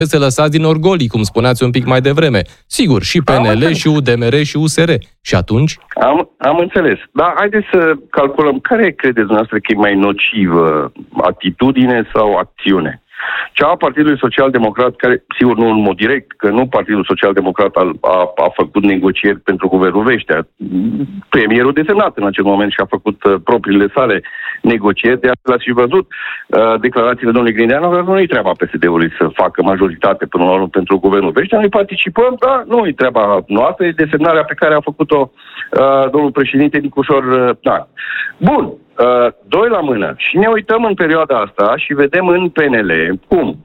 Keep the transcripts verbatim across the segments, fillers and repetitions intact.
să lăsați din orgolii, cum spuneați un pic mai devreme. Sigur, și P N L, și U D M R, și U S R. Și atunci? Am, am înțeles. Dar haideți să calculăm care credeți dumneavoastră că e mai nocivă, atitudine sau acțiune? Cea a Partidului Social-Democrat, care, sigur, nu în mod direct, că nu Partidul Social-Democrat a, a, a făcut negocieri pentru guvernul Veștea. Premierul desemnat în acel moment și a făcut uh, propriile sale negocieri, de astfel ați și văzut uh, declarațiile domnului Grindeanu, că nu-i treaba P S D-ului să facă majoritate până la urmă pentru guvernul Veștea. Noi participăm, dar nu-i treaba noastră, e desemnarea pe care a făcut-o uh, domnul președinte Nicușor uh, Dan. Bun. Uh, doi la mână. Și ne uităm în perioada asta și vedem în P N L cum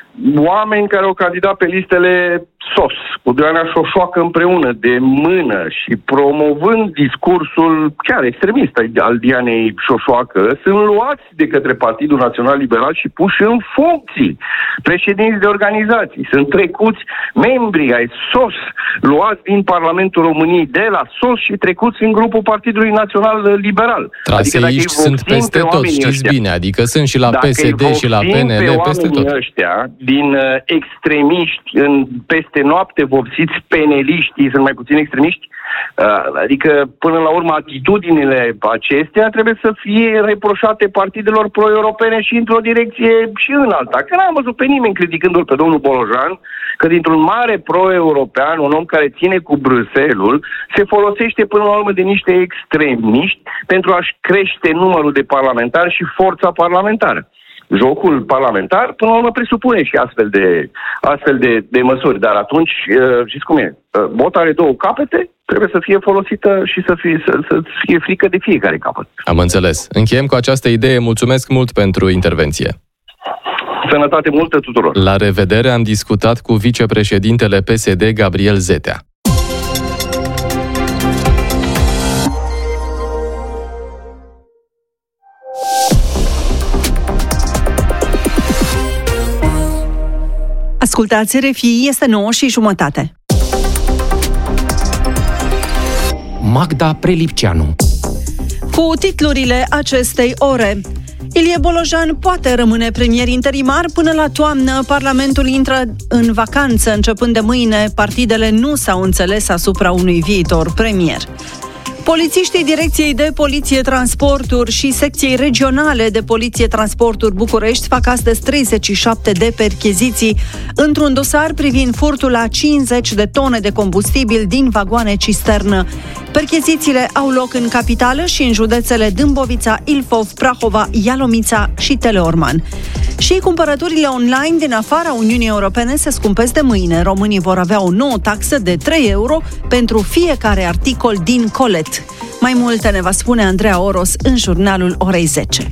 oameni care au candidat pe listele S O S, cu Diana Șoșoacă împreună, de mână și promovând discursul chiar extremist al Dianei Șoșoacă, sunt luați de către Partidul Național Liberal și puși în funcții. Președinți de organizații, sunt trecuți membri ai S O S, luați din Parlamentul României de la S O S și trecuți în grupul Partidului Național Liberal. Traseiști adică sunt peste tot, știți ăștia, bine, adică sunt și la P S D și la P N L, peste tot. Ăștia, din uh, extremiști în peste noapte vopsiți peneliștii, sunt mai puțin extremiști, uh, adică până la urmă atitudinile acestea trebuie să fie reproșate partidelor pro-europene și într-o direcție și în alta. Că n-am văzut pe nimeni criticându-l pe domnul Bolojan, că dintr-un mare pro-european, un om care ține cu Bruxelles-ul, se folosește până la urmă de niște extremiști pentru a-și crește numărul de parlamentari și forța parlamentară. Jocul parlamentar, până la urmă, presupune și astfel de, astfel de, de măsuri. Dar atunci, știți cum e, bota are două capete, trebuie să fie folosită și să fie, să, să fie frică de fiecare capăt. Am înțeles. Încheiem cu această idee. Mulțumesc mult pentru intervenție. Sănătate multă tuturor! La revedere, am discutat cu vicepreședintele P S D, Gabriel Zetea. Ascultați R F I, este nouă și jumătate. Magda Prelipceanu. Cu titlurile acestei ore. Ilie Bolojan poate rămâne premier interimar până la toamnă. Parlamentul intră în vacanță începând de mâine. Partidele nu s-au înțeles asupra unui viitor premier. Polițiștii Direcției de Poliție Transporturi și Secției Regionale de Poliție Transporturi București fac astăzi treizeci și șapte de percheziții într-un dosar privind furtul a cincizeci de tone de combustibil din vagoane cisternă. Perchezițiile au loc în capitală și în județele Dâmbovița, Ilfov, Prahova, Ialomița și Teleorman. Și cumpărăturile online din afara Uniunii Europene se scumpesc de mâine. Românii vor avea o nouă taxă de trei euro pentru fiecare articol din colet. Mai multe ne va spune Andreea Oros în jurnalul orei zece.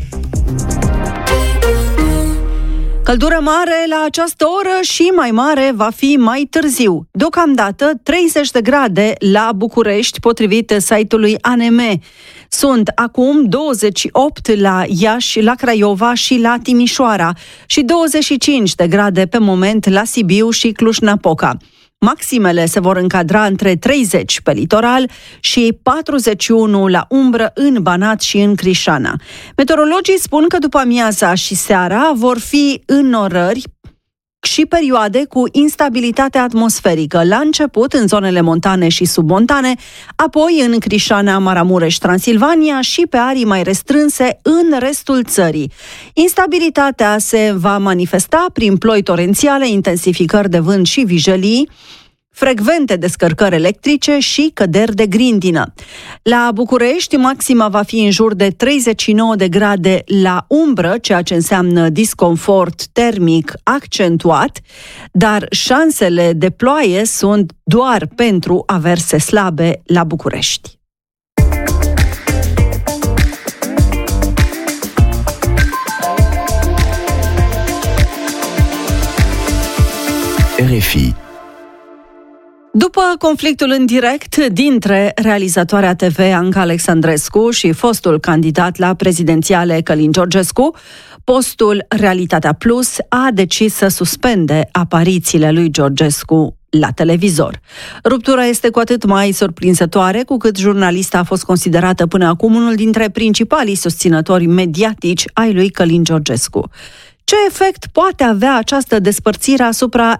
Căldură mare la această oră și mai mare va fi mai târziu. Deocamdată treizeci de grade la București, potrivit site-ului A N M. Sunt acum douăzeci și opt la Iași, la Craiova și la Timișoara și douăzeci și cinci de grade pe moment la Sibiu și Cluj-Napoca. Maximele se vor încadra între treizeci pe litoral și patruzeci și unu la umbră în Banat și în Crișana. Meteorologii spun că după amiaza și seara vor fi înnorări și perioade cu instabilitate atmosferică, la început în zonele montane și submontane, apoi în Crișana, Maramureș, Transilvania și pe arii mai restrânse în restul țării. Instabilitatea se va manifesta prin ploi torențiale, intensificări de vânt și vijelii, frecvente descărcări electrice și căderi de grindină. La București, maxima va fi în jur de treizeci și nouă de grade la umbră, ceea ce înseamnă disconfort termic accentuat, dar șansele de ploaie sunt doar pentru averse slabe la București. R F I. După conflictul în direct dintre realizatoarea T V Anca Alexandrescu și fostul candidat la prezidențiale Călin Georgescu, postul Realitatea Plus a decis să suspende aparițiile lui Georgescu la televizor. Ruptura este cu atât mai surprinzătoare cu cât jurnalista a fost considerată până acum unul dintre principalii susținători mediatici ai lui Călin Georgescu. Ce efect poate avea această despărțire asupra